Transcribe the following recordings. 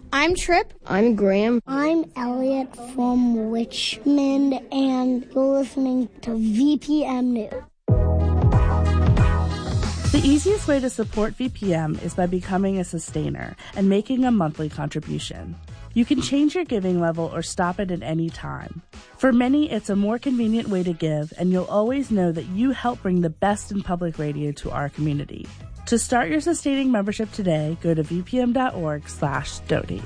I'm Trip. I'm Graham. I'm Elliot from Richmond, and you're listening to VPM News. The easiest way to support VPM is by becoming a sustainer and making a monthly contribution. You can change your giving level or stop it at any time. For many, it's a more convenient way to give, and you'll always know that you help bring the best in public radio to our community. To start your sustaining membership today, go to vpm.org/donate.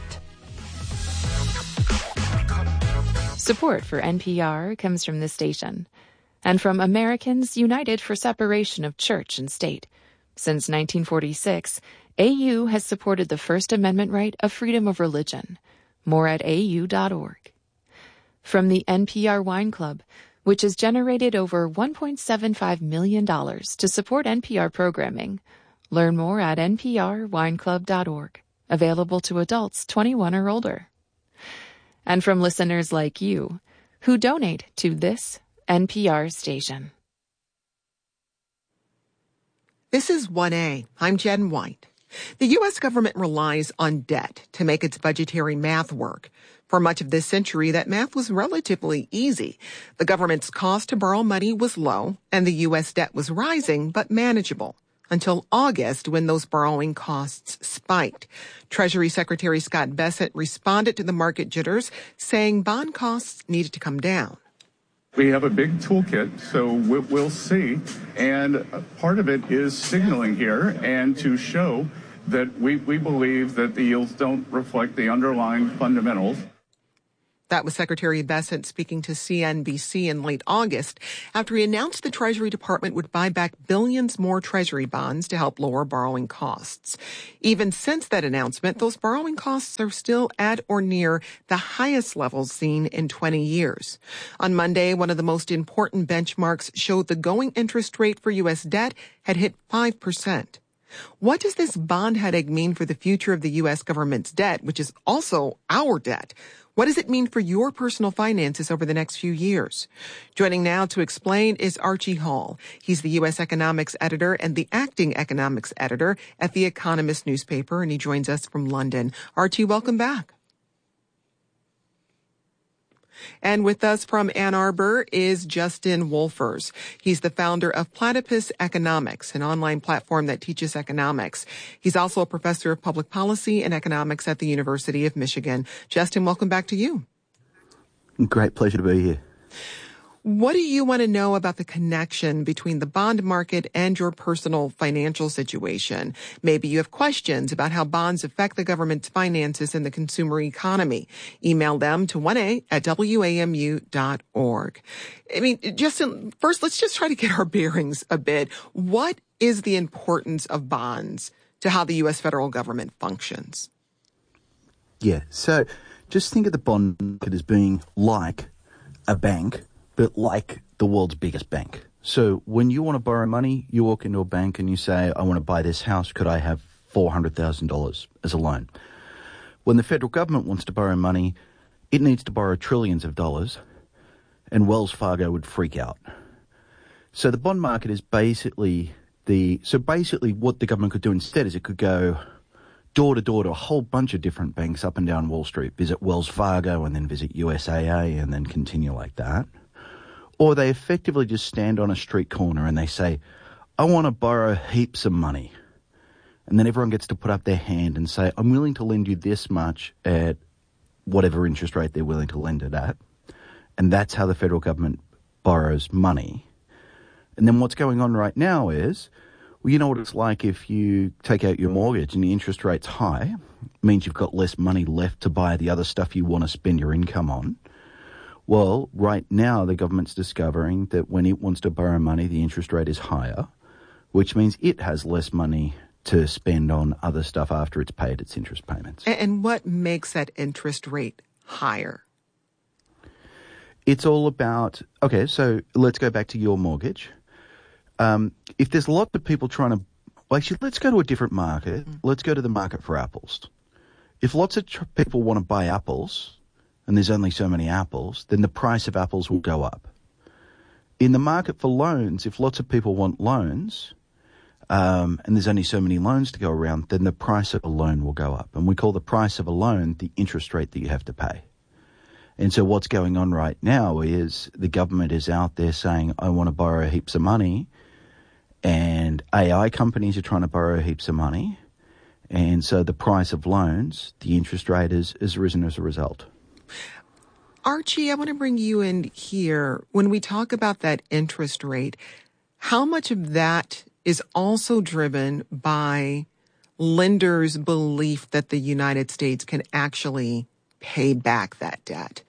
Support for NPR comes from this station and from Americans United for Separation of Church and State. Since 1946, AU has supported the First Amendment right of freedom of religion. More at au.org. From the NPR Wine Club, which has generated over $1.75 million to support NPR programming. Learn more at nprwineclub.org. Available to adults 21 or older. And from listeners like you, who donate to this NPR station. This is 1A. I'm Jen White. The U.S. government relies on debt to make its budgetary math work. For much of this century, that math was relatively easy. The government's cost to borrow money was low, and the U.S. debt was rising but manageable. Until August, when those borrowing costs spiked. Treasury Secretary Scott Bessent responded to the market jitters, saying bond costs needed to come down. We have a big toolkit, so we'll see. And part of it is signaling here and to show that we believe that the yields don't reflect the underlying fundamentals. That was Secretary Bessent speaking to CNBC in late August after he announced the Treasury Department would buy back billions more Treasury bonds to help lower borrowing costs. Even since that announcement, those borrowing costs are still at or near the highest levels seen in 20 years. On Monday, one of the most important benchmarks showed the going interest rate for U.S. debt had hit 5%. What does this bond headache mean for the future of the U.S. government's debt, which is also our debt? What does it mean for your personal finances over the next few years? Joining now to explain is Archie Hall. He's the U.S. economics editor and the acting economics editor at The Economist newspaper, and he joins us from London. Archie, welcome back. And with us from Ann Arbor is Justin Wolfers. He's the founder of Platypus Economics, an online platform that teaches economics. He's also a professor of public policy and economics at the University of Michigan. Justin, welcome back to you. Great pleasure to be here. What do you want to know about the connection between the bond market and your personal financial situation? Maybe you have questions about how bonds affect the government's finances and the consumer economy. Email them to 1a@wamu.org. I mean, Justin, first, let's just try to get our bearings a bit. What is the importance of bonds to how the U.S. federal government functions? Yeah, so just think of the bond market as being like a bank, but like the world's biggest bank. So when you want to borrow money, you walk into a bank and you say, I want to buy this house. Could I have $400,000 as a loan? When the federal government wants to borrow money, it needs to borrow trillions of dollars, and Wells Fargo would freak out. So the bond market is basically what the government could do instead is it could go door to door to a whole bunch of different banks up and down Wall Street, visit Wells Fargo and then visit USAA and then continue like that. Or they effectively just stand on a street corner and they say, I want to borrow heaps of money. And then everyone gets to put up their hand and say, I'm willing to lend you this much at whatever interest rate they're willing to lend it at. And that's how the federal government borrows money. And then what's going on right now is, well, you know what it's like if you take out your mortgage and the interest rate's high, it means you've got less money left to buy the other stuff you want to spend your income on. Well, right now the government's discovering that when it wants to borrow money, the interest rate is higher, which means it has less money to spend on other stuff after it's paid its interest payments. And what makes that interest rate higher? It's all about, okay, so let's go back to your mortgage. If there's a lot of people trying to, well, actually, let's go to a different market. Let's go to the market for apples. If lots of people want to buy apples, and there's only so many apples, then the price of apples will go up. In the market for loans, if lots of people want loans, and there's only so many loans to go around, then the price of a loan will go up. And we call the price of a loan the interest rate that you have to pay. And so what's going on right now is the government is out there saying, I want to borrow heaps of money. And AI companies are trying to borrow heaps of money. And so the price of loans, the interest rate has risen as a result. Archie, I want to bring you in here. When we talk about that interest rate, how much of that is also driven by lenders' belief that the United States can actually pay back that debt?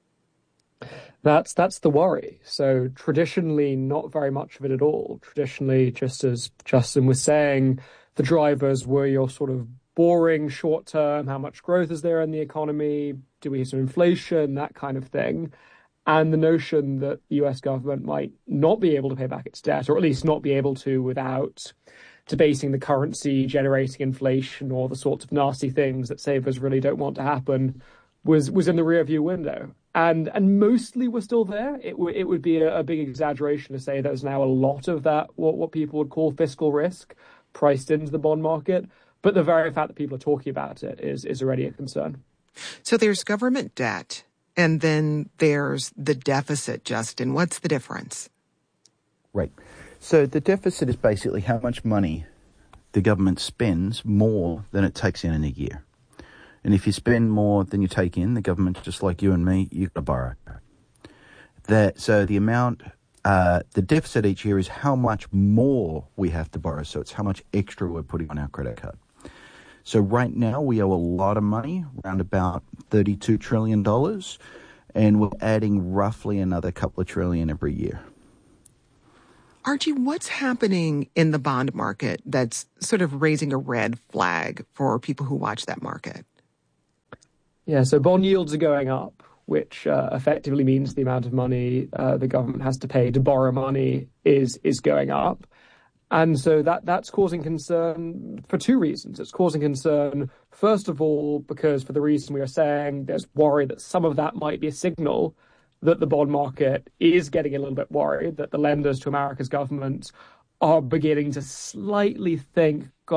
That's the worry. So traditionally, not very much of it at all. Traditionally, just as Justin was saying, the drivers were your sort of boring short term, how much growth is there in the economy, do we have some inflation, that kind of thing. And the notion that the US government might not be able to pay back its debt, or at least not be able to without debasing the currency, generating inflation, or the sorts of nasty things that savers really don't want to happen, was in the rearview window. And mostly we're still there. It would be a big exaggeration to say there's now a lot of that, what people would call fiscal risk, priced into the bond market. But the very fact that people are talking about it is already a concern. So there's government debt, and then there's the deficit, Justin. What's the difference? Right. So the deficit is basically how much money the government spends more than it takes in a year. And if you spend more than you take in, the government, just like you and me, you've got to borrow. So the amount, the deficit each year is how much more we have to borrow. So it's how much extra we're putting on our credit card. So right now we owe a lot of money, around about $32 trillion, and we're adding roughly another couple of trillion every year. Archie, what's happening in the bond market that's sort of raising a red flag for people who watch that market? Yeah, so bond yields are going up, which effectively means the amount of money the government has to pay to borrow money is going up. And so that's causing concern for two reasons. It's causing concern, first of all, because for the reason we are saying, there's worry that some of that might be a signal that the bond market is getting a little bit worried, that the lenders to America's government are beginning to slightly think